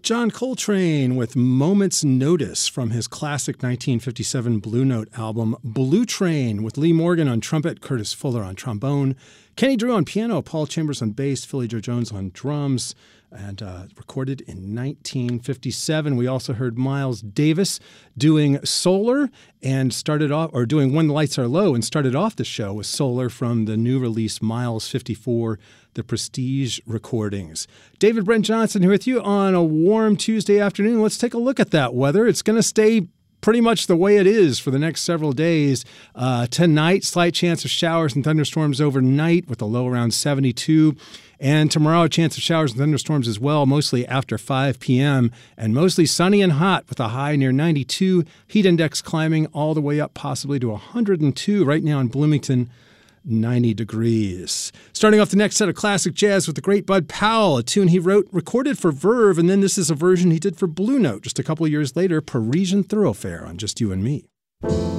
John Coltrane with Moment's Notice from his classic 1957 Blue Note album, Blue Train, with Lee Morgan on trumpet, Curtis Fuller on trombone, Kenny Drew on piano, Paul Chambers on bass, Philly Joe Jones on drums, and recorded in 1957. We also heard Miles Davis doing Solar and started off, or doing When the Lights Are Low, and started off the show with Solar from the new release Miles 54, the Prestige recordings. David Brent Johnson here with you on a warm Tuesday afternoon. Let's take a look at that weather. It's going to stay pretty much the way it is for the next several days. Tonight, slight chance of showers and thunderstorms overnight with a low around 72. And tomorrow, a chance of showers and thunderstorms as well, mostly after 5 p.m. and mostly sunny and hot with a high near 92. Heat index climbing all the way up possibly to 102 right now in Bloomington. 90 degrees. Starting off the next set of classic jazz with the great Bud Powell, a tune he wrote, recorded for Verve, and then this is a version he did for Blue Note just a couple of years later, Parisian Thoroughfare on Just You and Me.